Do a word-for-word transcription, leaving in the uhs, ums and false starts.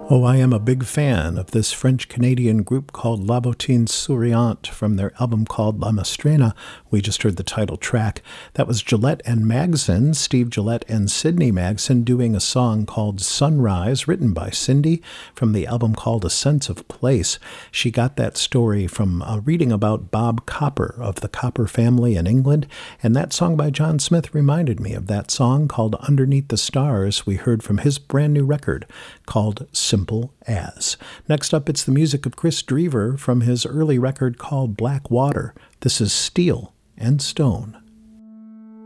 Oh, I am a big fan of this French-Canadian group called La Bottine Souriante from their album called La Mastrena. We just heard the title track. That was Gillette and Magson, Steve Gillette and Sydney Magson, doing a song called Sunrise, written by Cindy, from the album called A Sense of Place. She got that story from uh, reading about Bob Copper of the Copper family in England, and that song by John Smith reminded me of that song called Underneath the Stars we heard from his brand new record called Simple As. Next up, it's the music of Chris Drever from his early record called Black Water. This is Steel and Stone.